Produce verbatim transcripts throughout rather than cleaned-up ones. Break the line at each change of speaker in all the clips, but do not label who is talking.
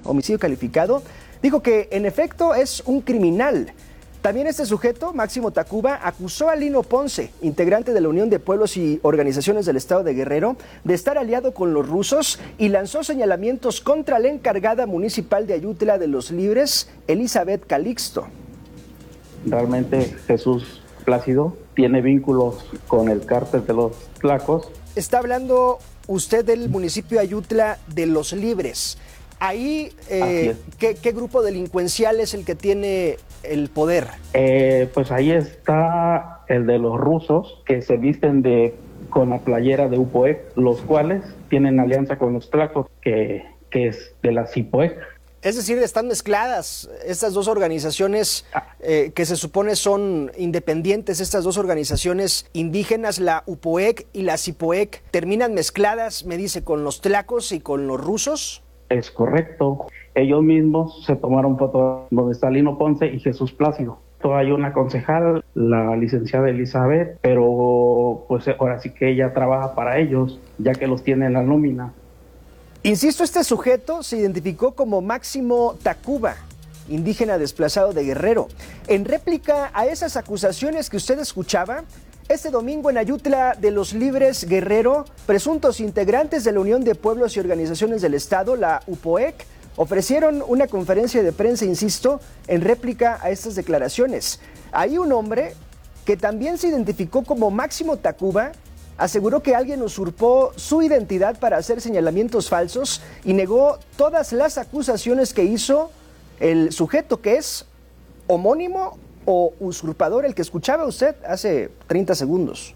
homicidio calificado, dijo que en efecto es un criminal. También este sujeto, Máximo Tacuba, acusó a Lino Ponce, integrante de la Unión de Pueblos y Organizaciones del Estado de Guerrero, de estar aliado con los rusos y lanzó señalamientos contra la encargada municipal de Ayutla de los Libres, Elizabeth Calixto.
Realmente Jesús Plácido tiene vínculos con el cártel de los Tlacos.
Está hablando usted del municipio de Ayutla de los Libres. Ahí, eh, ¿qué, ¿qué grupo delincuencial es el que tiene el poder?
Eh, pues ahí está el de los rusos, que se visten de con la playera de U P O E C, los cuales tienen alianza con los Tlacos, que, que es de la C I P O E C.
Es decir, están mezcladas estas dos organizaciones eh, que se supone son independientes, estas dos organizaciones indígenas, la U P O E C y la C I P O E C, ¿terminan mezcladas, me dice, con los Tlacos y con los rusos?
Es correcto. Ellos mismos se tomaron fotos donde está Lino Ponce y Jesús Plácido. Hay una concejal, la licenciada Elizabeth, pero pues ahora sí que ella trabaja para ellos, ya que los tiene en la nómina.
Insisto, este sujeto se identificó como Máximo Tacuba, indígena desplazado de Guerrero. En réplica a esas acusaciones que usted escuchaba, este domingo en Ayutla de los Libres, Guerrero, presuntos integrantes de la Unión de Pueblos y Organizaciones del Estado, la U P O E C, ofrecieron una conferencia de prensa, insisto, en réplica a estas declaraciones. Ahí un hombre que también se identificó como Máximo Tacuba aseguró que alguien usurpó su identidad para hacer señalamientos falsos y negó todas las acusaciones que hizo el sujeto, que es homónimo o usurpador, el que escuchaba usted hace treinta segundos.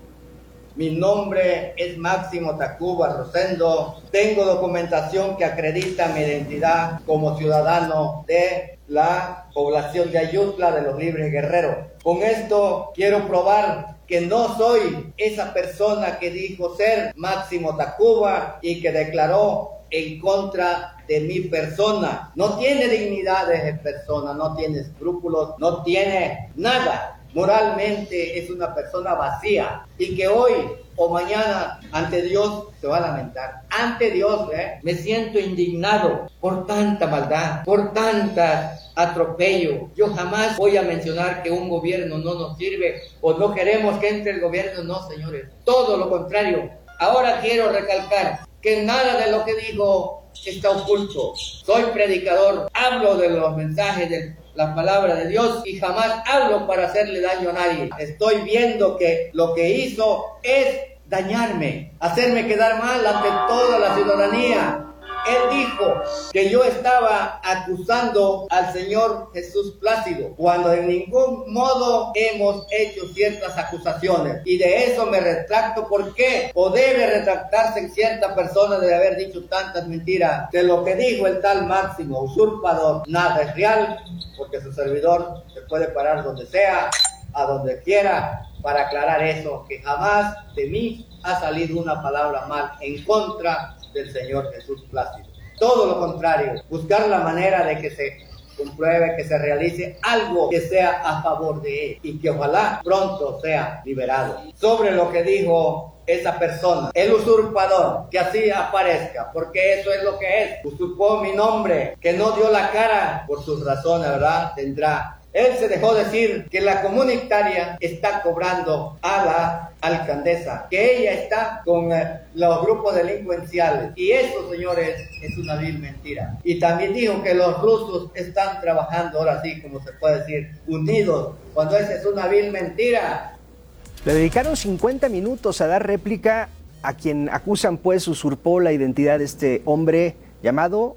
Mi nombre es Máximo Tacuba Rosendo. Tengo documentación que acredita mi identidad como ciudadano de la población de Ayutla de los Libres Guerrero. Con esto quiero probar que no soy esa persona que dijo ser Máximo Tacuba y que declaró en contra de mi persona. No tiene dignidad de persona, no tiene escrúpulos, no tiene nada. Moralmente es una persona vacía y que hoy o mañana ante Dios se va a lamentar. Ante Dios, ¿eh? Me siento indignado por tanta maldad, por tanta atropello. Yo jamás voy a mencionar que un gobierno no nos sirve o no queremos que entre el gobierno, no, señores. Todo lo contrario. Ahora quiero recalcar que nada de lo que digo está oculto. Soy predicador, hablo de los mensajes de la palabra de Dios y jamás hablo para hacerle daño a nadie. Estoy viendo que lo que hizo es dañarme, hacerme quedar mal ante toda la ciudadanía. Él dijo que yo estaba acusando al señor Jesús Plácido, cuando en ningún modo hemos hecho ciertas acusaciones. Y de eso me retracto. ¿Por qué? O debe retractarse en cierta persona de haber dicho tantas mentiras. De lo que dijo el tal Máximo, usurpador, nada es real, porque su servidor se puede parar donde sea, a donde quiera, para aclarar eso, que jamás de mí ha salido una palabra mal en contra del señor Jesús Plácido. Todo lo contrario, buscar la manera de que se compruebe, que se realice algo que sea a favor de él y que ojalá pronto sea liberado. Sobre lo que dijo esa persona, el usurpador, que así aparezca, porque eso es lo que es. Usurpó mi nombre, que no dio la cara por sus razones, ¿verdad? Tendrá. Él se dejó decir que la comunitaria está cobrando a la alcaldesa, que ella está con eh, los grupos delincuenciales. Y eso, señores, es una vil mentira. Y también dijo que los rusos están trabajando, ahora sí, como se puede decir, unidos, cuando esa es una vil mentira.
Le dedicaron cincuenta minutos a dar réplica a quien acusan, pues, usurpó la identidad de este hombre llamado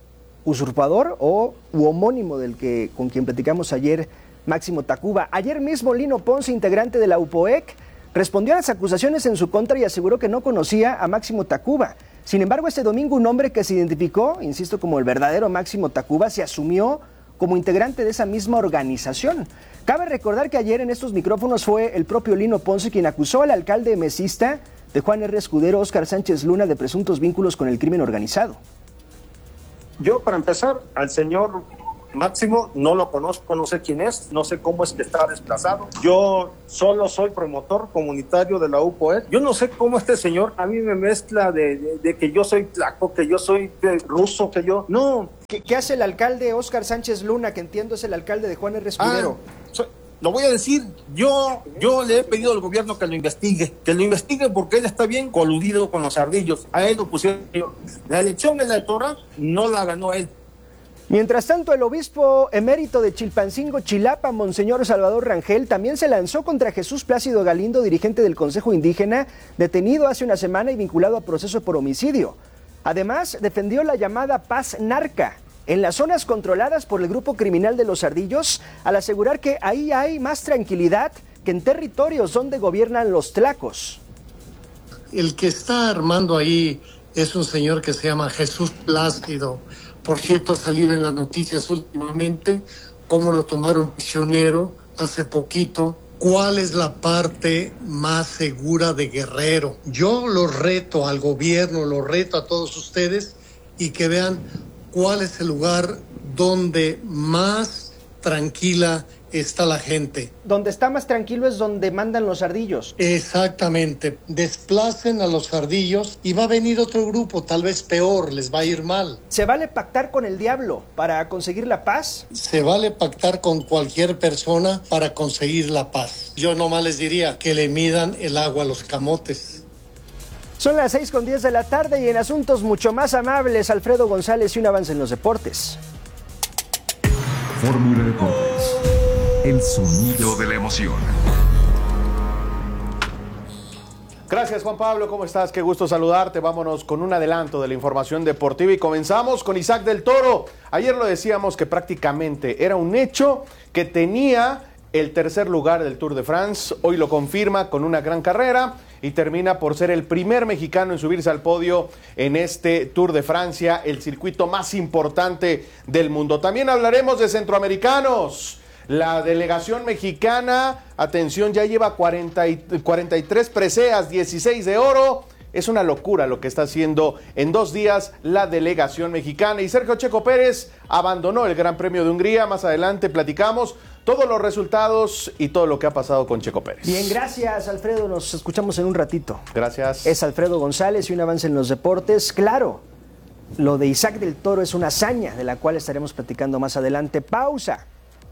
usurpador o u homónimo del que con quien platicamos ayer, Máximo Tacuba. Ayer mismo Lino Ponce, integrante de la U P O E C, respondió a las acusaciones en su contra y aseguró que no conocía a Máximo Tacuba. Sin embargo, este domingo un hombre que se identificó, insisto, como el verdadero Máximo Tacuba, se asumió como integrante de esa misma organización. Cabe recordar que ayer en estos micrófonos fue el propio Lino Ponce quien acusó al alcalde mesista de Juan R. Escudero, Óscar Sánchez Luna, de presuntos vínculos con el crimen organizado.
Yo, para empezar, al señor Máximo no lo conozco, no sé quién es, no sé cómo es que está desplazado. Yo solo soy promotor comunitario de la U P O E C. Yo no sé cómo este señor a mí me mezcla de, de, de que yo soy tlaco, que yo soy ruso, que yo... No,
¿Qué, qué hace el alcalde Óscar Sánchez Luna, que entiendo es el alcalde de Juan R. Escudero?
Ah, so, lo voy a decir, yo, yo le he pedido al gobierno que lo investigue, que lo investigue porque él está bien coludido con los ardillos. A él lo pusieron. La elección electoral no la ganó él.
Mientras tanto, el obispo emérito de Chilpancingo, Chilapa, Monseñor Salvador Rangel, también se lanzó contra Jesús Plácido Galindo, dirigente del Consejo Indígena, detenido hace una semana y vinculado a proceso por homicidio. Además, defendió la llamada paz narca en las zonas controladas por el grupo criminal de los Ardillos, al asegurar que ahí hay más tranquilidad que en territorios donde gobiernan los tlacos.
El que está armando ahí es un señor que se llama Jesús Plácido. Por cierto, ha salido en las noticias últimamente cómo lo tomaron prisionero hace poquito. ¿Cuál es la parte más segura de Guerrero? Yo lo reto al gobierno, lo reto a todos ustedes y que vean cuál es el lugar donde más tranquila está la gente.
Donde está más tranquilo es donde mandan los ardillos.
Exactamente. Desplacen a los ardillos y va a venir otro grupo, tal vez peor, les va a ir mal.
¿Se vale pactar con el diablo para conseguir la paz?
Se vale pactar con cualquier persona para conseguir la paz. Yo nomás les diría que le midan el agua a los camotes.
Son las seis con diez de la tarde y en asuntos mucho más amables, Alfredo González y un avance en los deportes.
Fórmula Deportes. El sonido de la emoción.
Gracias, Juan Pablo. ¿Cómo estás? Qué gusto saludarte. Vámonos con un adelanto de la información deportiva y comenzamos con Isaac del Toro. Ayer lo decíamos que prácticamente era un hecho que tenía el tercer lugar del Tour de France. Hoy lo confirma con una gran carrera y termina por ser el primer mexicano en subirse al podio en este Tour de Francia, el circuito más importante del mundo. También hablaremos de centroamericanos. La delegación mexicana, atención, ya lleva cuarenta y, cuarenta y tres preseas, dieciséis de oro. Es una locura lo que está haciendo en dos días la delegación mexicana. Y Sergio Checo Pérez abandonó el Gran Premio de Hungría. Más adelante platicamos todos los resultados y todo lo que ha pasado con Checo Pérez.
Bien, gracias, Alfredo. Nos escuchamos en un ratito.
Gracias.
Es Alfredo González y un avance en los deportes. Claro, lo de Isaac del Toro es una hazaña de la cual estaremos platicando más adelante. Pausa.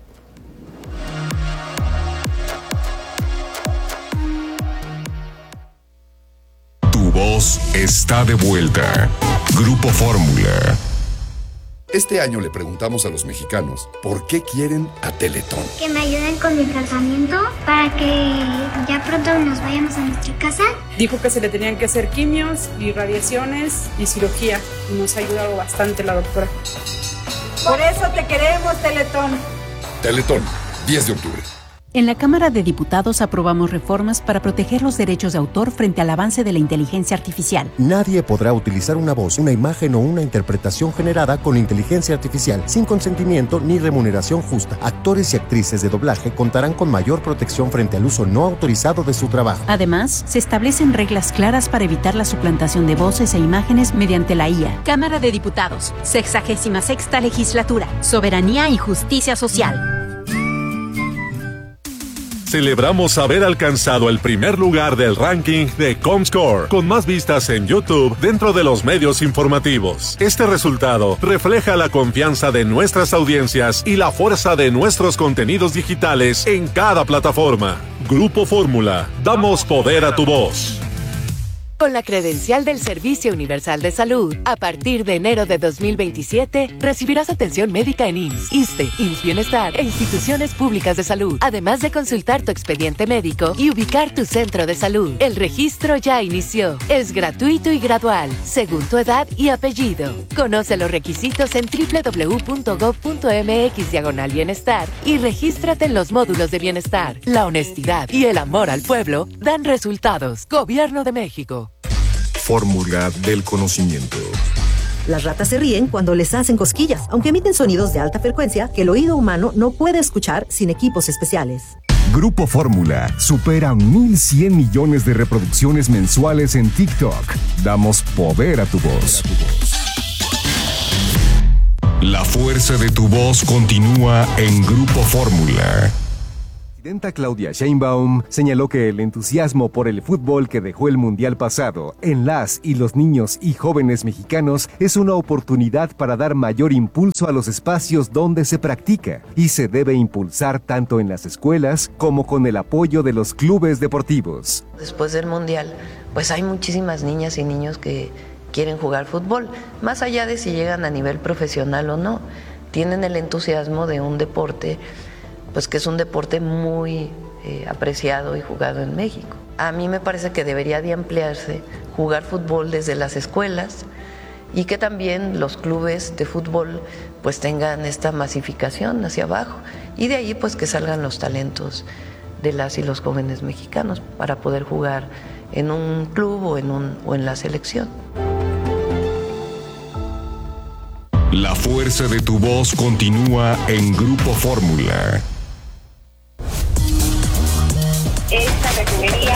Tu voz está de vuelta. Grupo Fórmula.
Este año le preguntamos a los mexicanos por qué quieren a Teletón.
Que me ayuden con mi tratamiento para que ya pronto nos vayamos a nuestra casa.
Dijo que se le tenían que hacer quimios y radiaciones y cirugía. Y nos ha ayudado bastante la doctora.
Por eso te queremos, Teletón.
Teletón, diez de octubre.
En la Cámara de Diputados aprobamos reformas para proteger los derechos de autor frente al avance de la inteligencia artificial.
Nadie podrá utilizar una voz, una imagen o una interpretación generada con inteligencia artificial sin consentimiento ni remuneración justa. Actores y actrices de doblaje contarán con mayor protección frente al uso no autorizado de su trabajo.
Además, se establecen reglas claras para evitar la suplantación de voces e imágenes mediante la I A. Cámara de Diputados, sexagésima sexta legislatura, soberanía y justicia social.
Celebramos haber alcanzado el primer lugar del ranking de Comscore, con más vistas en YouTube dentro de los medios informativos. Este resultado refleja la confianza de nuestras audiencias y la fuerza de nuestros contenidos digitales en cada plataforma. Grupo Fórmula, damos poder a tu voz.
Con la credencial del Servicio Universal de Salud, a partir de enero de dos mil veintisiete, recibirás atención médica en I M S S, ISSSTE, I M S S Bienestar e instituciones públicas de salud, además de consultar tu expediente médico y ubicar tu centro de salud. El registro ya inició. Es gratuito y gradual, según tu edad y apellido. Conoce los requisitos en doble u doble u doble u punto gob punto eme equis diagonal bienestar y regístrate en los módulos de bienestar. La honestidad y el amor al pueblo dan resultados. Gobierno de México.
Fórmula del conocimiento.
Las ratas se ríen cuando les hacen cosquillas, aunque emiten sonidos de alta frecuencia que el oído humano no puede escuchar sin equipos especiales.
Grupo Fórmula supera mil cien millones de reproducciones mensuales en TikTok. Damos poder a tu voz. La fuerza de tu voz continúa en Grupo Fórmula. La presidenta Claudia Sheinbaum señaló que el entusiasmo por el fútbol que dejó el mundial pasado en las y los niños y jóvenes mexicanos es una oportunidad para dar mayor impulso a los espacios donde se practica y se debe impulsar tanto en las escuelas como con el apoyo de los clubes deportivos.
Después del mundial, pues hay muchísimas niñas y niños que quieren jugar fútbol, más allá de si llegan a nivel profesional o no, tienen el entusiasmo de un deporte pues que es un deporte muy eh, apreciado y jugado en México. A mí me parece que debería de ampliarse, jugar fútbol desde las escuelas y que también los clubes de fútbol pues tengan esta masificación hacia abajo y de ahí pues que salgan los talentos de las y los jóvenes mexicanos para poder jugar en un club o en, un, o en la selección.
La fuerza de tu voz continúa en Grupo Fórmula.
Esta refinería.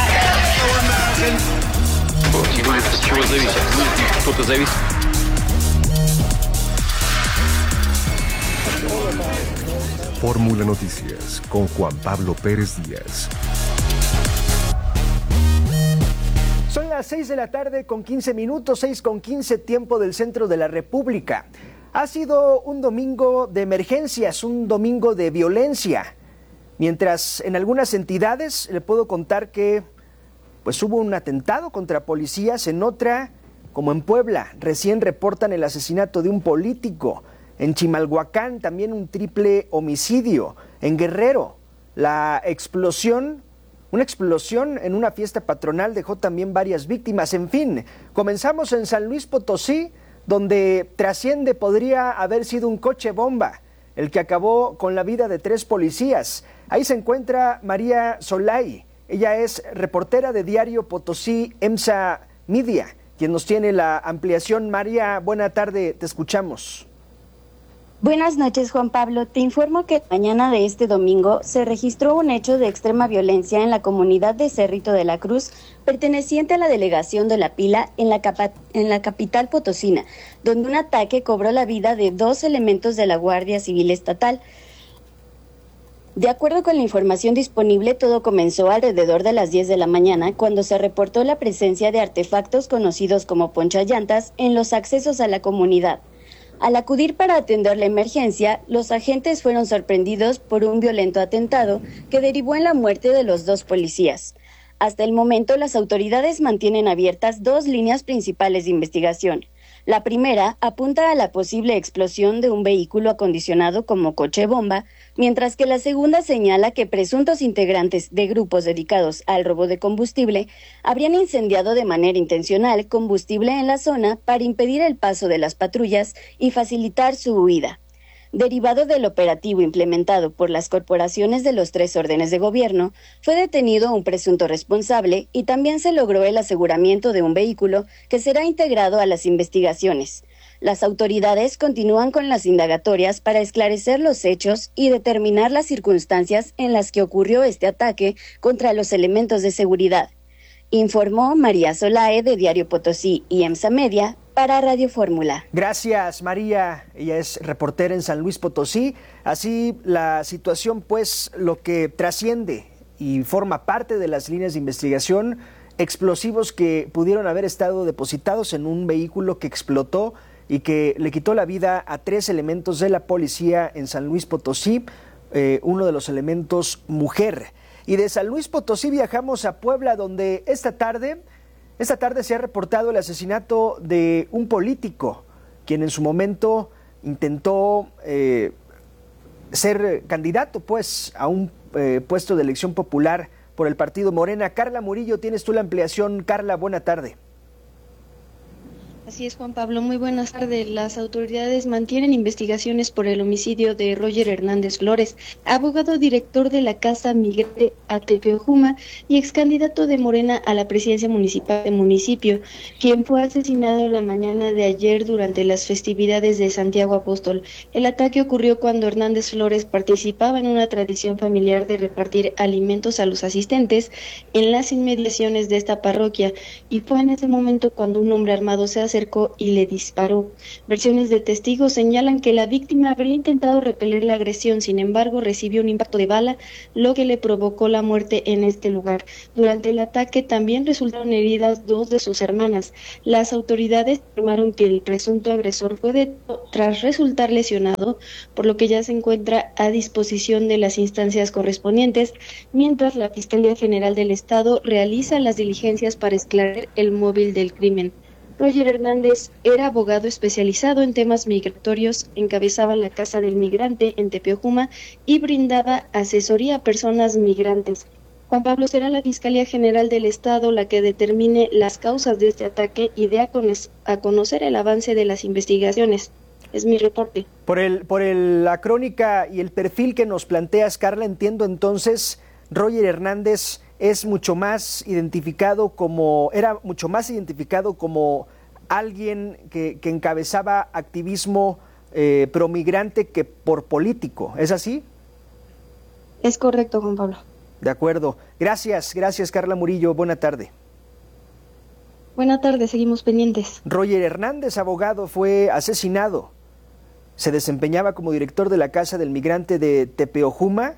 Fórmula Noticias con Juan Pablo Pérez Díaz.
Son las seis de la tarde con quince minutos, seis con quince, tiempo del centro de la República. Ha sido un domingo de emergencias, un domingo de violencia. Mientras en algunas entidades le puedo contar que pues hubo un atentado contra policías, en otra, como en Puebla, recién reportan el asesinato de un político. En Chimalhuacán también un triple homicidio. En Guerrero, la explosión, una explosión en una fiesta patronal dejó también varias víctimas. En fin, comenzamos en San Luis Potosí, donde trasciende podría haber sido un coche bomba el que acabó con la vida de tres policías. Ahí se encuentra María Solay. Ella es reportera de Diario Potosí EMSA Media, quien nos tiene la ampliación. María, buena tarde, te escuchamos.
Buenas noches, Juan Pablo. Te informo que mañana de este domingo se registró un hecho de extrema violencia en la comunidad de Cerrito de la Cruz, perteneciente a la delegación de La Pila en la, capa- en la capital potosina, donde un ataque cobró la vida de dos elementos de la Guardia Civil Estatal. De acuerdo con la información disponible, todo comenzó alrededor de las diez de la mañana, cuando se reportó la presencia de artefactos conocidos como ponchallantas en los accesos a la comunidad. Al acudir para atender la emergencia, los agentes fueron sorprendidos por un violento atentado que derivó en la muerte de los dos policías. Hasta el momento, las autoridades mantienen abiertas dos líneas principales de investigación. La primera apunta a la posible explosión de un vehículo acondicionado como coche bomba, mientras que la segunda señala que presuntos integrantes de grupos dedicados al robo de combustible habrían incendiado de manera intencional combustible en la zona para impedir el paso de las patrullas y facilitar su huida. Derivado del operativo implementado por las corporaciones de los tres órdenes de gobierno, fue detenido un presunto responsable y también se logró el aseguramiento de un vehículo que será integrado a las investigaciones. Las autoridades continúan con las indagatorias para esclarecer los hechos y determinar las circunstancias en las que ocurrió este ataque contra los elementos de seguridad. Informó María Solae de Diario Potosí y EMSA Media para Radio Fórmula.
Gracias, María. Ella es reportera en San Luis Potosí. Así la situación, pues, lo que trasciende y forma parte de las líneas de investigación, explosivos que pudieron haber estado depositados en un vehículo que explotó y que le quitó la vida a tres elementos de la policía en San Luis Potosí, eh, uno de los elementos mujer. Y de San Luis Potosí viajamos a Puebla, donde esta tarde, esta tarde se ha reportado el asesinato de un político, quien en su momento intentó eh, ser candidato pues a un eh, puesto de elección popular por el partido Morena. Carla Murillo, tienes tú la ampliación. Carla, buena tarde.
Así es, Juan Pablo, muy buenas tardes. Las autoridades mantienen investigaciones por el homicidio de Roger Hernández Flores, abogado director de la Casa Miguel Atepeojuma y ex candidato de Morena a la presidencia municipal del municipio, quien fue asesinado la mañana de ayer durante las festividades de Santiago Apóstol. El ataque ocurrió cuando Hernández Flores participaba en una tradición familiar de repartir alimentos a los asistentes en las inmediaciones de esta parroquia, y fue en ese momento cuando un hombre armado se hace acercó y le disparó. Versiones de testigos señalan que la víctima habría intentado repeler la agresión, sin embargo recibió un impacto de bala, lo que le provocó la muerte en este lugar. Durante el ataque también resultaron heridas dos de sus hermanas. Las autoridades afirmaron que el presunto agresor fue detenido tras resultar lesionado, por lo que ya se encuentra a disposición de las instancias correspondientes, mientras la Fiscalía General del Estado realiza las diligencias para esclarecer el móvil del crimen. Roger Hernández era abogado especializado en temas migratorios, encabezaba la Casa del Migrante en Tepeojuma y brindaba asesoría a personas migrantes. Juan Pablo, será la Fiscalía General del Estado la que determine las causas de este ataque y dé a, con a conocer el avance de las investigaciones. Es mi reporte.
Por el, por el, la crónica y el perfil que nos planteas, Carla, entiendo entonces, Roger Hernández es mucho más identificado como, era mucho más identificado como alguien que, que encabezaba activismo eh, promigrante que por político, ¿es así?
Es correcto, Juan Pablo.
De acuerdo. Gracias, gracias Carla Murillo, buena tarde.
Buena tarde, seguimos pendientes.
Roger Hernández, abogado, fue asesinado. Se desempeñaba como director de la Casa del Migrante de Tepeojuma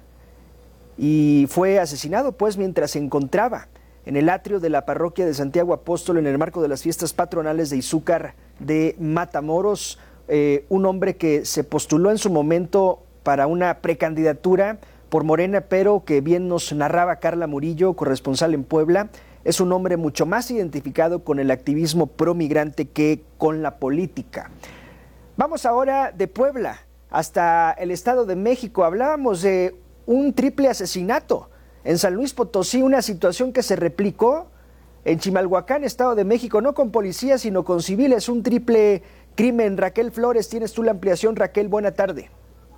y fue asesinado pues mientras se encontraba en el atrio de la parroquia de Santiago Apóstol en el marco de las fiestas patronales de Izúcar de Matamoros, eh, un hombre que se postuló en su momento para una precandidatura por Morena, pero que bien nos narraba Carla Murillo, corresponsal en Puebla, es un hombre mucho más identificado con el activismo promigrante que con la política. Vamos ahora de Puebla hasta el Estado de México. Hablábamos de un triple asesinato en San Luis Potosí, una situación que se replicó en Chimalhuacán, Estado de México, no con policías, sino con civiles, un triple crimen. Raquel Flores, tienes tú la ampliación. Raquel, buena tarde.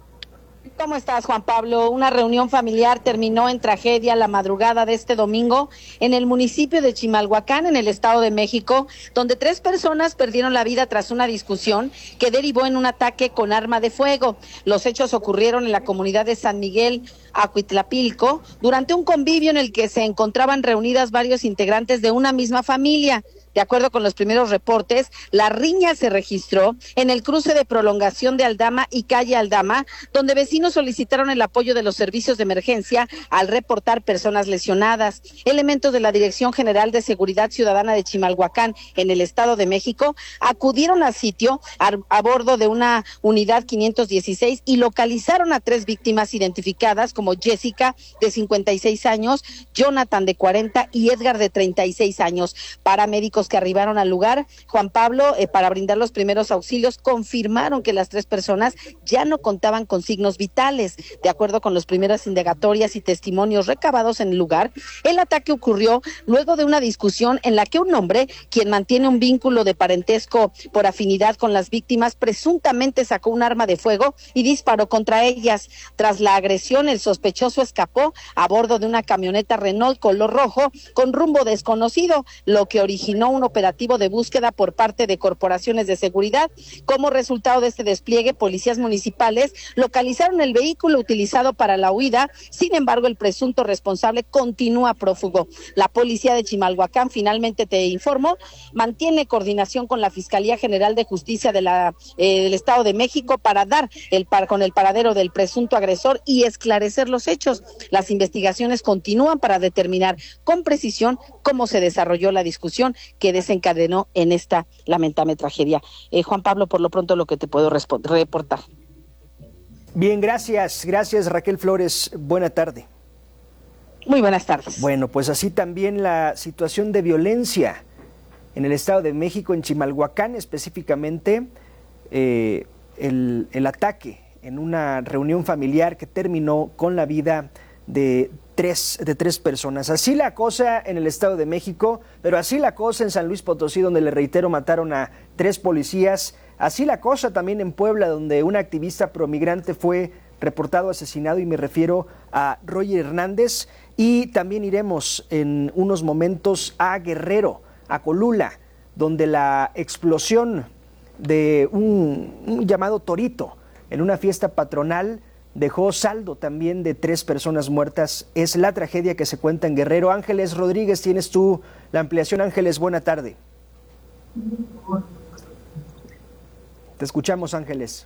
¿Cómo estás, Juan Pablo? Una reunión familiar terminó en tragedia la madrugada de este domingo en el municipio de Chimalhuacán, en el Estado de México, donde tres personas perdieron la vida tras una discusión que derivó en un ataque con arma de fuego. Los hechos ocurrieron en la comunidad de San Miguel Acuitlapilco, durante un convivio en el que se encontraban reunidas varios integrantes de una misma familia. De acuerdo con los primeros reportes, la riña se registró en el cruce de Prolongación de Aldama y Calle Aldama, donde vecinos solicitaron el apoyo de los servicios de emergencia al reportar personas lesionadas. Elementos de la Dirección General de Seguridad Ciudadana de Chimalhuacán, en el Estado de México, acudieron al sitio a, a bordo de una unidad quinientos dieciséis y localizaron a tres víctimas identificadas como Jessica, de cincuenta y seis años, Jonathan, de cuarenta, y Edgar, de treinta y seis años. Paramédicos que arribaron al lugar, Juan Pablo, eh, para brindar los primeros auxilios, confirmaron que las tres personas ya no contaban con signos vitales. De acuerdo con las primeras indagatorias y testimonios recabados en el lugar, el ataque ocurrió luego de una discusión en la que un hombre, quien mantiene un vínculo de parentesco por afinidad con las víctimas, presuntamente sacó un arma de fuego y disparó contra ellas. Tras la agresión, el sospechoso escapó a bordo de una camioneta Renault color rojo con rumbo desconocido, lo que originó un operativo de búsqueda por parte de corporaciones de seguridad. Como resultado de este despliegue, policías municipales localizaron el vehículo utilizado para la huida. Sin embargo, el presunto responsable continúa prófugo. La policía de Chimalhuacán, finalmente te informo, mantiene coordinación con la Fiscalía General de Justicia de la, eh, del Estado de México para dar el par con el paradero del presunto agresor y esclarecer los hechos. Las investigaciones continúan para determinar con precisión cómo se desarrolló la discusión que desencadenó en esta lamentable tragedia. Eh, Juan Pablo, por lo pronto lo que te puedo reportar.
Bien, gracias, gracias Raquel Flores, buena tarde.
Muy buenas tardes.
Bueno, pues así también la situación de violencia en el Estado de México, en Chimalhuacán específicamente, eh, el, el ataque en una reunión familiar que terminó con la vida de tres, de tres personas. Así la cosa en el Estado de México, pero así la cosa en San Luis Potosí, donde, le reitero, mataron a tres policías. Así la cosa también en Puebla, donde un activista promigrante fue reportado asesinado, y me refiero a Roger Hernández. Y también iremos en unos momentos a Guerrero, a Colula, donde la explosión de un, un llamado torito en una fiesta patronal dejó saldo también de tres personas muertas. Es la tragedia que se cuenta en Guerrero. Ángeles Rodríguez, tienes tú la ampliación. Ángeles, buena tarde. Te escuchamos, Ángeles.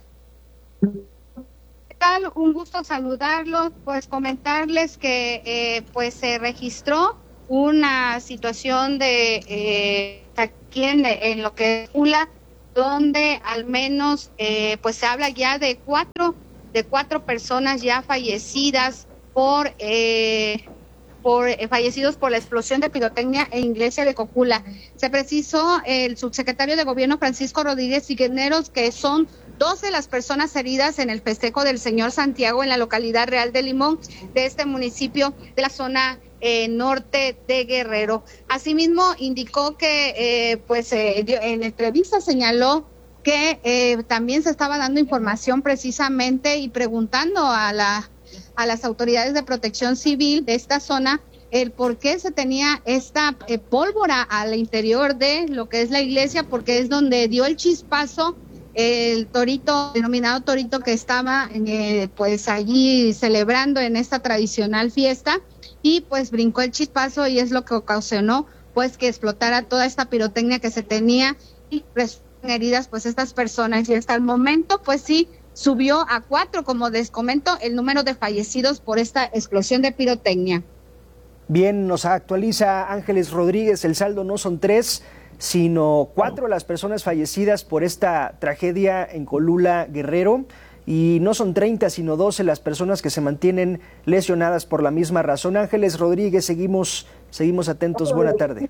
¿Qué tal? Un gusto saludarlos, pues comentarles que eh, pues se registró una situación de eh, aquí en, en lo que es Ula, donde al menos eh, pues se habla ya de cuatro de cuatro personas ya fallecidas por eh, por eh, fallecidos por la explosión de pirotecnia en iglesia de Cocula. Se precisó el subsecretario de Gobierno Francisco Rodríguez Cisneros que son doce las personas heridas en el festejo del Señor Santiago en la localidad Real de Limón de este municipio de la zona eh, norte de Guerrero. Asimismo indicó que eh, pues eh, en entrevista señaló que eh, también se estaba dando información precisamente y preguntando a la a las autoridades de protección civil de esta zona el por qué se tenía esta eh, pólvora al interior de lo que es la iglesia, porque es donde dio el chispazo el torito, denominado torito que estaba eh, pues allí celebrando en esta tradicional fiesta y pues brincó el chispazo y es lo que ocasionó pues que explotara toda esta pirotecnia que se tenía y resultaron heridas pues estas personas y hasta el momento pues sí subió a cuatro, como les comento, el número de fallecidos por esta explosión de pirotecnia.
Bien, nos actualiza Ángeles Rodríguez, el saldo no son tres, sino cuatro las personas fallecidas por esta tragedia en Colula, Guerrero, y no son treinta, sino doce las personas que se mantienen lesionadas por la misma razón. Ángeles Rodríguez, seguimos, seguimos atentos, buena tarde.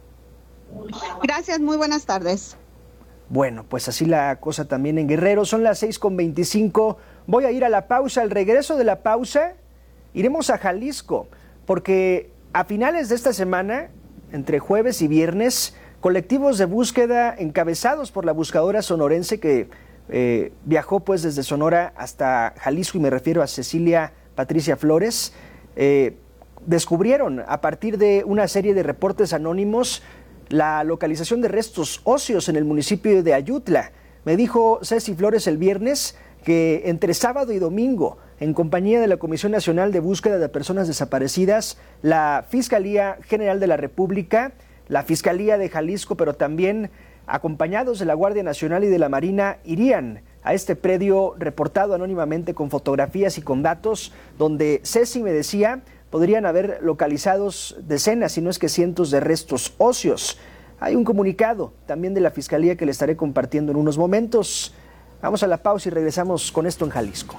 Gracias, muy buenas tardes.
Bueno, pues así la cosa también en Guerrero. Son las seis con veinticinco. Voy a ir a la pausa. Al regreso de la pausa, iremos a Jalisco, porque a finales de esta semana, entre jueves y viernes, colectivos de búsqueda encabezados por la buscadora sonorense que eh, viajó pues desde Sonora hasta Jalisco, y me refiero a Cecilia Patricia Flores, eh, descubrieron a partir de una serie de reportes anónimos la localización de restos óseos en el municipio de Ayutla. Me dijo Ceci Flores el viernes que entre sábado y domingo, en compañía de la Comisión Nacional de Búsqueda de Personas Desaparecidas, la Fiscalía General de la República, la Fiscalía de Jalisco, pero también acompañados de la Guardia Nacional y de la Marina, irían a este predio reportado anónimamente con fotografías y con datos, donde Ceci me decía podrían haber localizados decenas, si no es que cientos de restos óseos. Hay un comunicado también de la Fiscalía que le estaré compartiendo en unos momentos. Vamos a la pausa y regresamos con esto en Jalisco.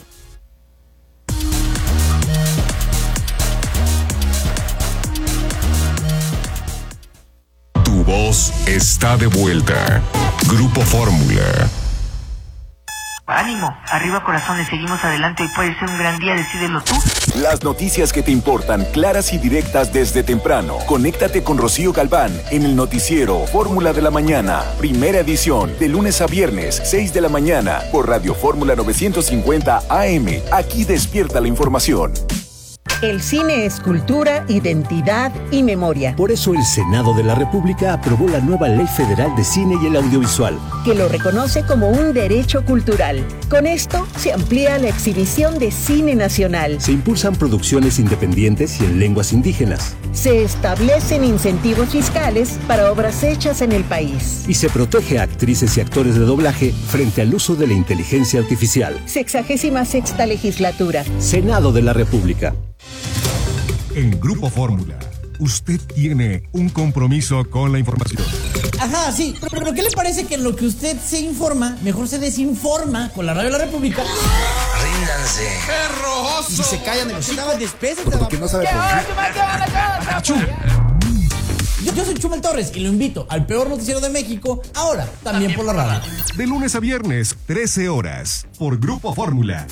Tu voz está de vuelta. Grupo Fórmula.
Ánimo, arriba corazones, seguimos adelante, hoy puede ser un gran día, decídelo tú.
Las noticias que te importan, claras y directas desde temprano. Conéctate con Rocío Galván en el noticiero Fórmula de la Mañana, primera edición, de lunes a viernes, seis de la mañana, por Radio Fórmula novecientos cincuenta A M. Aquí despierta la información.
El cine es cultura, identidad y memoria.
Por eso el Senado de la República aprobó la nueva Ley Federal de Cine y el Audiovisual,
que lo reconoce como un derecho cultural. Con esto se amplía la exhibición de cine nacional.
Se impulsan producciones independientes y en lenguas indígenas.
Se establecen incentivos fiscales para obras hechas en el país.
Y se protege a actrices y actores de doblaje frente al uso de la inteligencia artificial.
Sexagésima sexta legislatura.
Senado de la República.
En Grupo Fórmula, usted tiene un compromiso con la información.
Ajá, sí, pero, pero ¿qué le parece que lo que usted se informa, mejor se desinforma con la Radio de la República?
Ríndanse.
¡Perroso! Y si se callan de los chicos, despésense.
Porque no sabe por qué.
Yo, yo soy Chumel Torres y lo invito al peor noticiero de México, ahora también por la radio.
De lunes a viernes, trece horas, por Grupo Fórmula.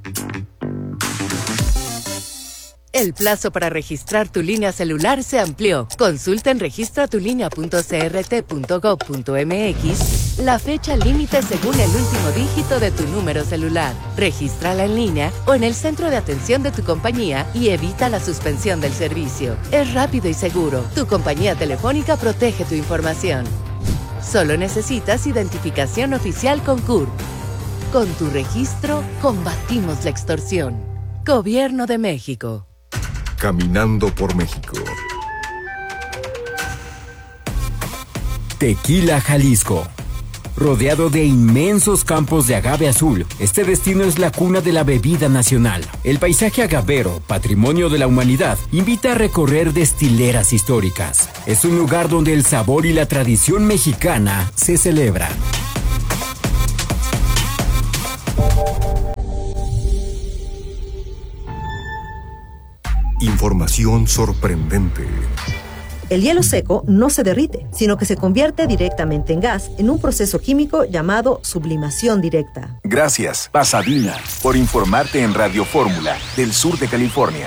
El plazo para registrar tu línea celular se amplió. Consulta en registra tu línea punto c r t punto gov punto m x la fecha límite según el último dígito de tu número celular. Regístrala en línea o en el centro de atención de tu compañía y evita la suspensión del servicio. Es rápido y seguro. Tu compañía telefónica protege tu información. Solo necesitas identificación oficial con C U R. Con tu registro, combatimos la extorsión. Gobierno de México.
Caminando por México.
Tequila Jalisco
rodeado de inmensos campos de agave azul. Este destino es la cuna de la bebida nacional. El paisaje agavero, patrimonio de la humanidad, invita a recorrer destileras históricas. Es un lugar donde el sabor y la tradición mexicana se celebran.
Información sorprendente.
El hielo seco no se derrite, sino que se convierte directamente en gas en un proceso químico llamado sublimación directa.
Gracias, Pasadena, por informarte en Radio Fórmula del sur de California.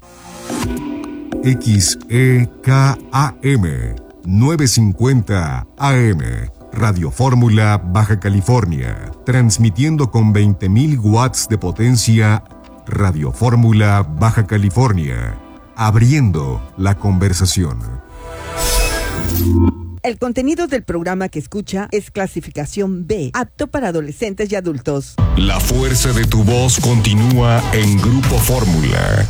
X E K A M novecientos cincuenta A M, Radio Fórmula, Baja California, transmitiendo con veinte mil watts de potencia. Radio Fórmula, Baja California, abriendo la conversación.
El contenido del programa que escucha es clasificación B, apto para adolescentes y adultos.
La fuerza de tu voz continúa en Grupo Fórmula.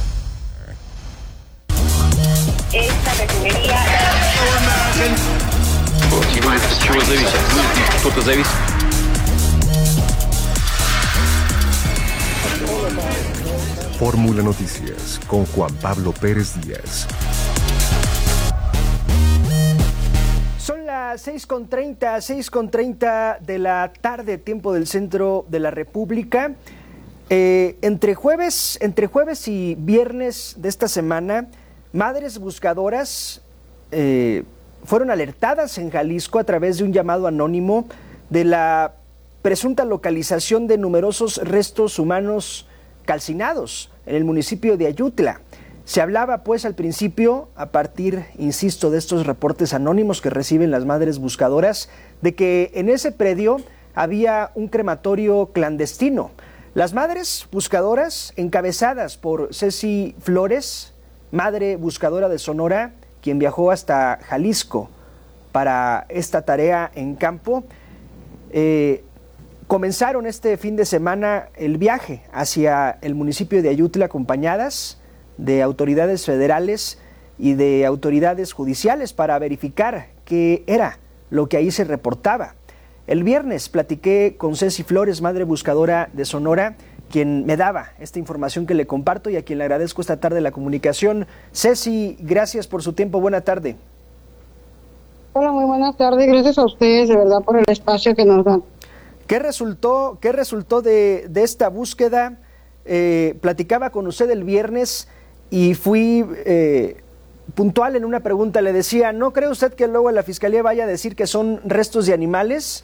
Esta refinería...
Fórmula Noticias con Juan Pablo Pérez Díaz.
Son las seis con treinta, seis con treinta de la tarde, tiempo del centro de la República. Eh, entre jueves, entre jueves y viernes de esta semana, madres buscadoras eh, fueron alertadas en Jalisco a través de un llamado anónimo de la presunta localización de numerosos restos humanos calcinados en el municipio de Ayutla. Se hablaba pues al principio, a partir, insisto, de estos reportes anónimos que reciben las madres buscadoras, de que en ese predio había un crematorio clandestino. Las madres buscadoras, encabezadas por Ceci Flores, madre buscadora de Sonora, quien viajó hasta Jalisco para esta tarea en campo, eh, comenzaron este fin de semana el viaje hacia el municipio de Ayutla, acompañadas de autoridades federales y de autoridades judiciales para verificar qué era lo que ahí se reportaba. El viernes platiqué con Ceci Flores, madre buscadora de Sonora, quien me daba esta información que le comparto y a quien le agradezco esta tarde la comunicación. Ceci, gracias por su tiempo, buena tarde.
Hola, muy buenas tardes, gracias a ustedes de verdad por el espacio que nos dan.
¿Qué resultó, qué resultó de, de esta búsqueda? Eh, platicaba con usted el viernes y fui eh, puntual en una pregunta. Le decía, ¿no cree usted que luego la Fiscalía vaya a decir que son restos de animales?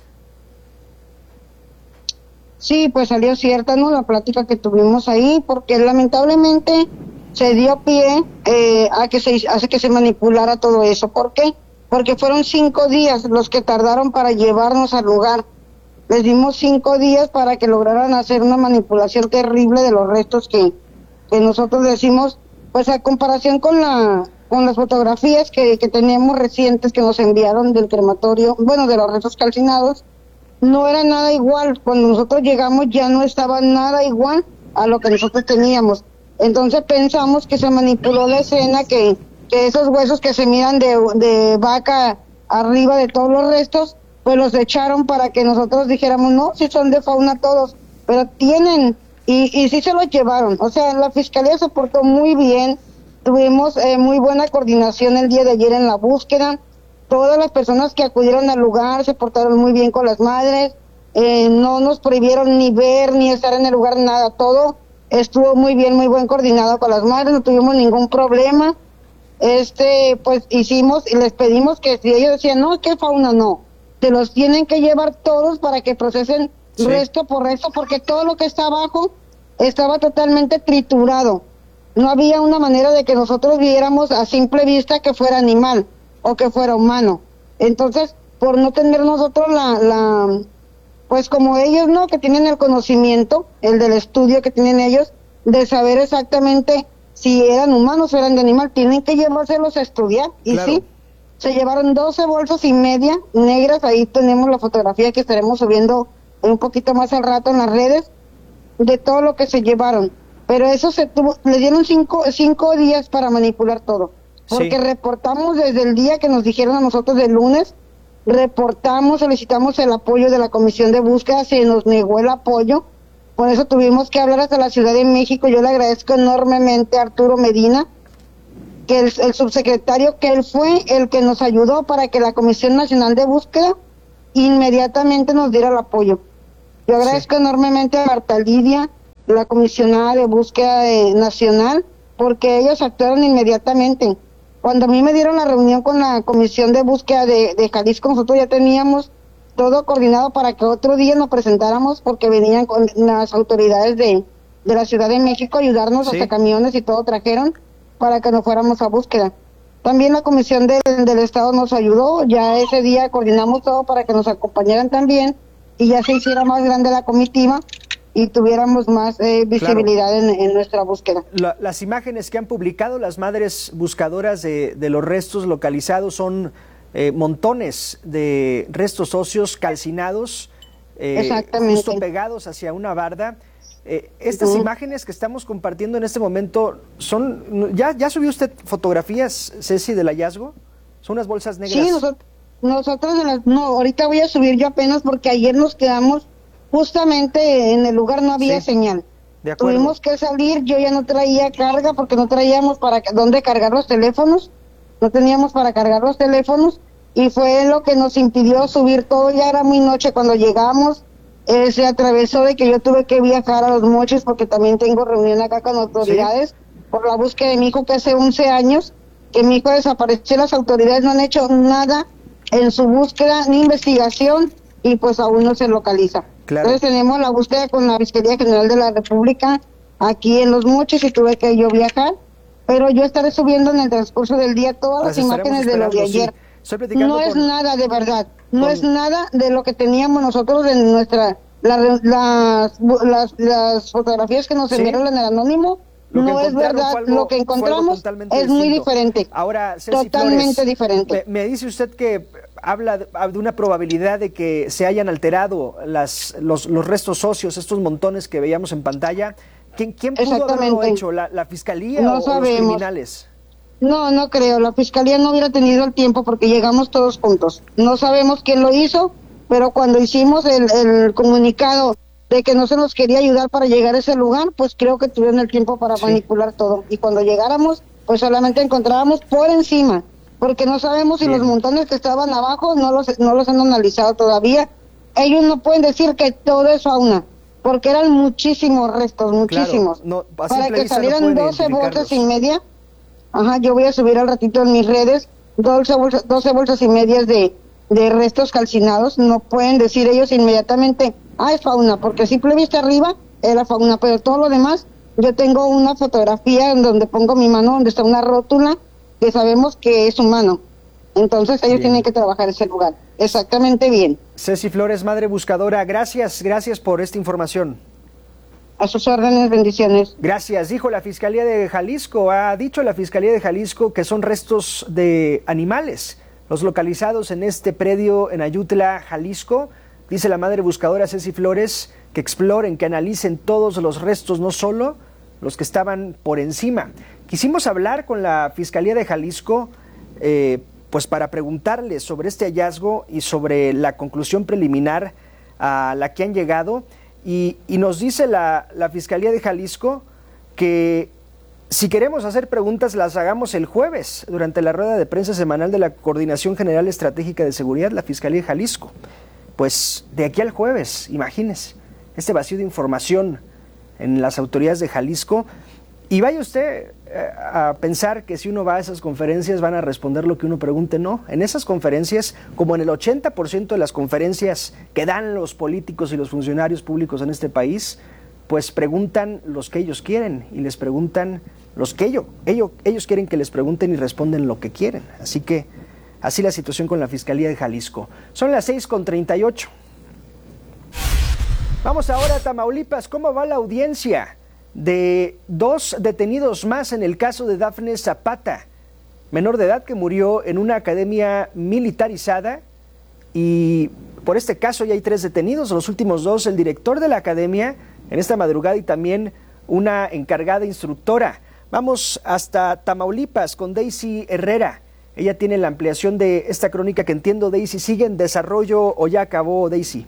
Sí, pues salió cierta, ¿no?, la plática que tuvimos ahí, porque lamentablemente se dio pie eh, a que se hace que se manipulara todo eso. ¿Por qué? Porque fueron cinco días los que tardaron para llevarnos al lugar. Les dimos cinco días para que lograran hacer una manipulación terrible de los restos que, que nosotros decimos, pues a comparación con la con las fotografías que, que teníamos recientes que nos enviaron del crematorio, bueno, de los restos calcinados, no era nada igual. Cuando nosotros llegamos ya no estaba nada igual a lo que nosotros teníamos. Entonces pensamos que se manipuló la escena, que, que esos huesos que se miran de, de vaca arriba de todos los restos, pues los echaron para que nosotros dijéramos, no, si son de fauna todos, pero tienen, y, y sí se los llevaron. O sea, la Fiscalía se portó muy bien, tuvimos eh, muy buena coordinación el día de ayer en la búsqueda, todas las personas que acudieron al lugar se portaron muy bien con las madres, eh, no nos prohibieron ni ver, ni estar en el lugar, nada, todo estuvo muy bien, muy buen coordinado con las madres, no tuvimos ningún problema. Este, pues hicimos y les pedimos que si ellos decían, no, ¿qué fauna? No. Se los tienen que llevar todos para que procesen sí. resto por resto, porque todo lo que está abajo estaba totalmente triturado. No había una manera de que nosotros viéramos a simple vista que fuera animal o que fuera humano. Entonces, por no tener nosotros la, la, pues como ellos, ¿no?, que tienen el conocimiento, el del estudio que tienen ellos, de saber exactamente si eran humanos o eran de animal, tienen que llevárselos a estudiar, y claro. sí. Se llevaron doce bolsas y media negras, ahí tenemos la fotografía que estaremos subiendo un poquito más al rato en las redes, de todo lo que se llevaron. Pero eso se tuvo, le dieron cinco, cinco días para manipular todo. Porque sí. reportamos desde el día que nos dijeron a nosotros del lunes, reportamos, solicitamos el apoyo de la Comisión de Búsqueda, se nos negó el apoyo, por eso tuvimos que hablar hasta la Ciudad de México. Yo le agradezco enormemente a Arturo Medina, que el, el subsecretario, que él fue el que nos ayudó para que la Comisión Nacional de Búsqueda inmediatamente nos diera el apoyo. Yo agradezco sí. enormemente a Marta Lidia, la comisionada de búsqueda de, nacional, porque ellos actuaron inmediatamente. Cuando a mí me dieron la reunión con la Comisión de Búsqueda de, de Jalisco, nosotros ya teníamos todo coordinado para que otro día nos presentáramos, porque venían con las autoridades de, de la Ciudad de México a ayudarnos, sí. hasta camiones y todo trajeron para que nos fuéramos a búsqueda. También la Comisión de, del Estado nos ayudó, ya ese día coordinamos todo para que nos acompañaran también y ya se hiciera más grande la comitiva y tuviéramos más eh, visibilidad claro. en, en nuestra búsqueda.
La, las imágenes que han publicado las madres buscadoras de, de los restos localizados son eh, montones de restos óseos calcinados, eh, justo pegados hacia una barda. Eh, estas uh-huh. imágenes que estamos compartiendo en este momento son, ¿ya, ya subió usted fotografías, Ceci, del hallazgo? Son unas bolsas negras.
Sí, nosotros, nosotros no, ahorita voy a subir yo apenas porque ayer nos quedamos justamente en el lugar, no había sí. señal.
De acuerdo.
Tuvimos que salir, yo ya no traía carga porque no traíamos para dónde cargar los teléfonos, no teníamos para cargar los teléfonos y fue lo que nos impidió subir todo. Ya era muy noche cuando llegamos. Eh, se atravesó de que yo tuve que viajar a Los Mochis porque también tengo reunión acá con autoridades ¿Sí? por la búsqueda de mi hijo, que hace once años que mi hijo desapareció. Las autoridades no han hecho nada en su búsqueda ni investigación y pues aún no se localiza. Claro. Entonces tenemos la búsqueda con la Fiscalía General de la República aquí en Los Mochis y tuve que yo viajar, pero yo estaré subiendo en el transcurso del día todas las, las imágenes de lo de ayer. Sí. No es con... nada de verdad, no con... es nada de lo que teníamos nosotros en nuestra, la, las, las, las fotografías que nos enviaron ¿Sí? en el anónimo, no es verdad, algo, lo que encontramos es distinto. Muy diferente,
ahora, Ceci
totalmente
Flores,
diferente.
Me, me dice usted que habla de, de una probabilidad de que se hayan alterado las, los, los restos óseos, estos montones que veíamos en pantalla. ¿Quién, quién pudo haberlo hecho? ¿La, la Fiscalía
no
o,
sabemos.
o los criminales?
No, no creo. La Fiscalía no hubiera tenido el tiempo porque llegamos todos juntos. No sabemos quién lo hizo, pero cuando hicimos el, el comunicado de que no se nos quería ayudar para llegar a ese lugar, pues creo que tuvieron el tiempo para sí. manipular todo. Y cuando llegáramos, pues solamente encontrábamos por encima, porque no sabemos si Bien. los montones que estaban abajo no los, no los han analizado todavía. Ellos no pueden decir que todo es fauna, porque eran muchísimos restos, muchísimos.
Claro, no,
para que salieran no doce bolsas y media. Ajá, yo voy a subir al ratito en mis redes doce bolsas, doce bolsas y medias de, de restos calcinados. No pueden decir ellos inmediatamente, ah, es fauna, porque a simple vista arriba era fauna, pero todo lo demás, yo tengo una fotografía en donde pongo mi mano, donde está una rótula, que sabemos que es humano. Entonces ellos bien. tienen que trabajar ese lugar. Exactamente bien.
Ceci Flores, madre buscadora, gracias, gracias por esta información.
A sus órdenes, bendiciones.
Gracias. Dijo la Fiscalía de Jalisco, ha dicho la Fiscalía de Jalisco que son restos de animales los localizados en este predio en Ayutla, Jalisco. Dice la madre buscadora Ceci Flores que exploren, que analicen todos los restos, no solo los que estaban por encima. Quisimos hablar con la Fiscalía de Jalisco eh, pues para preguntarles sobre este hallazgo y sobre la conclusión preliminar a la que han llegado. Y, y nos dice la, la Fiscalía de Jalisco que si queremos hacer preguntas las hagamos el jueves durante la rueda de prensa semanal de la Coordinación General Estratégica de Seguridad, la Fiscalía de Jalisco. Pues de aquí al jueves, imagínese, este vacío de información en las autoridades de Jalisco. Y vaya usted eh, a pensar que si uno va a esas conferencias van a responder lo que uno pregunte. No, en esas conferencias, como en el ochenta por ciento de las conferencias que dan los políticos y los funcionarios públicos en este país, pues preguntan los que ellos quieren y les preguntan los que ellos, ellos, ellos quieren que les pregunten y responden lo que quieren. Así que así la situación con la Fiscalía de Jalisco. Son las seis con treinta y ocho. Vamos ahora a Tamaulipas. ¿Cómo va la audiencia de dos detenidos más en el caso de Dafne Zapata, menor de edad que murió en una academia militarizada? Y por este caso ya hay tres detenidos, los últimos dos, el director de la academia en esta madrugada y también una encargada instructora. Vamos hasta Tamaulipas con Daisy Herrera. Ella tiene la ampliación de esta crónica que entiendo, Daisy, ¿sigue en desarrollo o ya acabó, Daisy?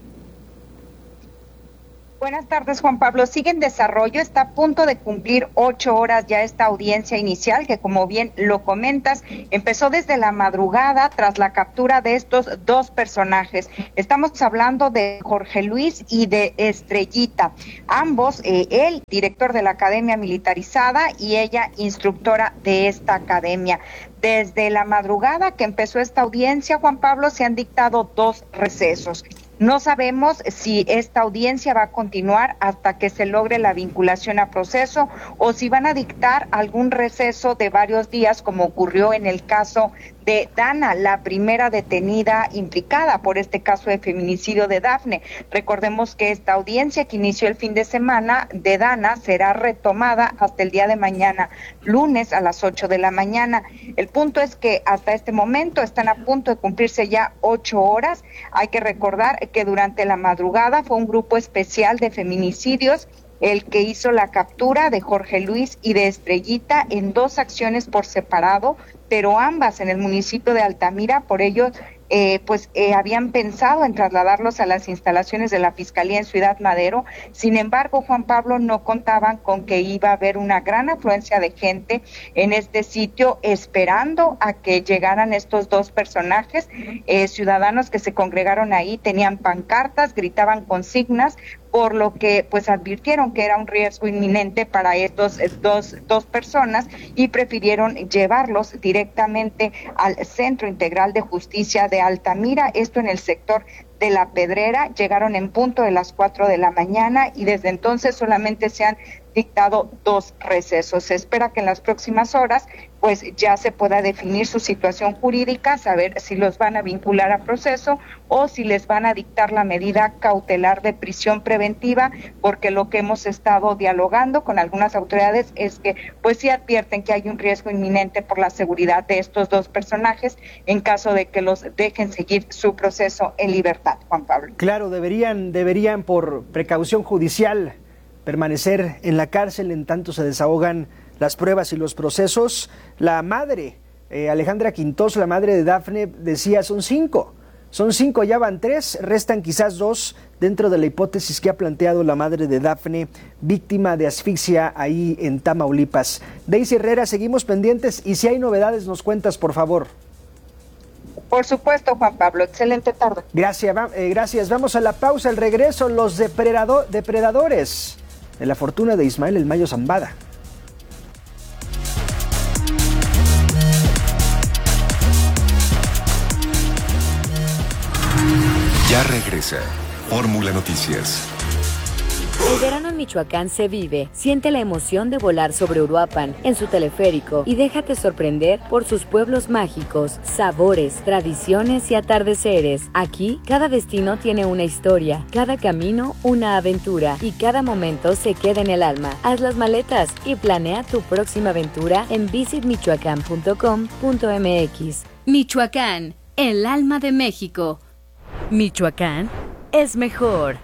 Buenas tardes, Juan Pablo. Sigue en desarrollo, está a punto de cumplir ocho horas ya esta audiencia inicial, que como bien lo comentas, empezó desde la madrugada tras la captura de estos dos personajes. Estamos hablando de Jorge Luis y de Estrellita. Ambos, eh, él, director de la Academia Militarizada, y ella, instructora de esta academia. Desde la madrugada que empezó esta audiencia, Juan Pablo, se han dictado dos recesos. No sabemos si esta audiencia va a continuar hasta que se logre la vinculación a proceso o si van a dictar algún receso de varios días, como ocurrió en el caso de Dana, la primera detenida implicada por este caso de feminicidio de Dafne. Recordemos que esta audiencia que inició el fin de semana de Dana será retomada hasta el día de mañana, lunes a las ocho de la mañana. El punto es que hasta este momento están a punto de cumplirse ya ocho horas. Hay que recordar que durante la madrugada fue un grupo especial de feminicidios el que hizo la captura de Jorge Luis y de Estrellita en dos acciones por separado, pero ambas en el municipio de Altamira. Por ello, eh, pues eh, habían pensado en trasladarlos a las instalaciones de la Fiscalía en Ciudad Madero. Sin embargo, Juan Pablo, no contaban con que iba a haber una gran afluencia de gente en este sitio esperando a que llegaran estos dos personajes. Eh, ciudadanos que se congregaron ahí tenían pancartas, gritaban consignas, por lo que pues advirtieron que era un riesgo inminente para estos dos, dos personas y prefirieron llevarlos directamente al Centro Integral de Justicia de Altamira, esto en el sector de La Pedrera. Llegaron en punto de las cuatro de la mañana y desde entonces solamente se han dictado dos recesos. Se espera que en las próximas horas pues ya se pueda definir su situación jurídica, saber si los van a vincular a proceso o si les van a dictar la medida cautelar de prisión preventiva, porque lo que hemos estado dialogando con algunas autoridades es que pues sí advierten que hay un riesgo inminente por la seguridad de estos dos personajes en caso de que los dejen seguir su proceso en libertad, Juan Pablo.
Claro, deberían, deberían por precaución judicial permanecer en la cárcel en tanto se desahogan las pruebas y los procesos. La madre, eh, Alejandra Quintos, la madre de Dafne, decía son cinco, son cinco, ya van tres, restan quizás dos dentro de la hipótesis que ha planteado la madre de Dafne, víctima de asfixia ahí en Tamaulipas. Daisy Herrera, seguimos pendientes y si hay novedades nos cuentas, por favor.
Por supuesto, Juan Pablo. Excelente tarde.
Gracias, va, eh, gracias. Vamos a la pausa, al regreso, los depredado, depredadores de la fortuna de Ismael El Mayo Zambada.
Ya regresa Fórmula Noticias.
El verano en Michoacán se vive. Siente la emoción de volar sobre Uruapan en su teleférico y déjate sorprender por sus pueblos mágicos, sabores, tradiciones y atardeceres. Aquí, cada destino tiene una historia, cada camino una aventura y cada momento se queda en el alma. Haz las maletas y planea tu próxima aventura en visit michoacán punto com punto m x.
Michoacán, el alma de México. Michoacán es mejor.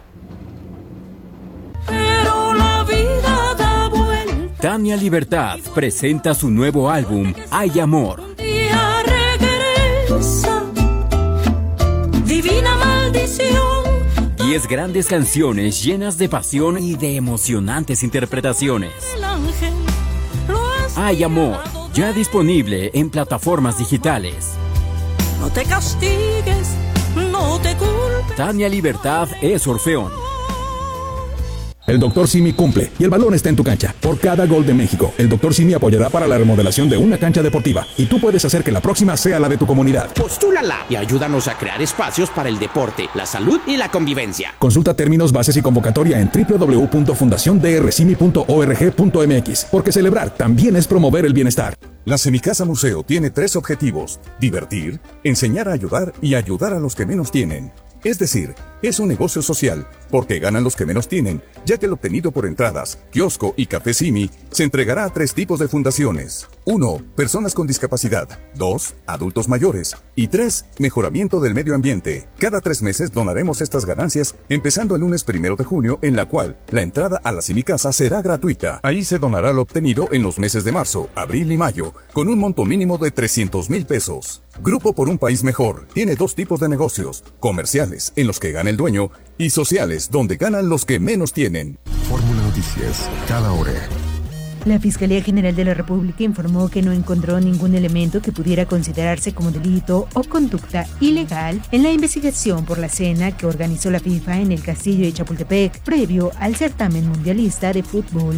Pero la vida da vuelta.
Tania Libertad presenta su nuevo álbum, Hay Amor.
Un día regresa, divina maldición.
Diez grandes canciones llenas de pasión y de emocionantes interpretaciones.
El ángel lo ha
Hay Amor, ya disponible en plataformas digitales.
No te castigues, no te culpes.
Tania Libertad es Orfeón.
El doctor Simi cumple y el balón está en tu cancha. Por cada gol de México, el doctor Simi apoyará para la remodelación de una cancha deportiva y tú puedes hacer que la próxima sea la de tu comunidad.
Postúlala y ayúdanos a crear espacios para el deporte, la salud y la convivencia.
Consulta términos, bases y convocatoria en doble u doble u doble u punto fundación d r simi punto org punto m x, porque celebrar también es promover el bienestar.
La Semicasa Museo tiene tres objetivos: divertir, enseñar a ayudar y ayudar a los que menos tienen. Es decir, es un negocio social, porque ganan los que menos tienen, ya que el obtenido por entradas, kiosco y café Simi se entregará a tres tipos de fundaciones. uno. Personas con discapacidad. dos. Adultos mayores. Y Y tres, mejoramiento del medio ambiente. Cada tres meses donaremos estas ganancias, empezando el lunes primero de junio, en la cual la entrada a la Cinicasa será gratuita. Ahí se donará lo obtenido en los meses de marzo, abril y mayo, con un monto mínimo de trescientos mil pesos. Grupo por un País Mejor tiene dos tipos de negocios: comerciales, en los que gana el dueño, y sociales, donde ganan los que menos tienen.
Fórmula Noticias, cada hora.
La Fiscalía General de la República informó que no encontró ningún elemento que pudiera considerarse como delito o conducta ilegal en la investigación por la cena que organizó la FIFA en el Castillo de Chapultepec previo al certamen mundialista de fútbol.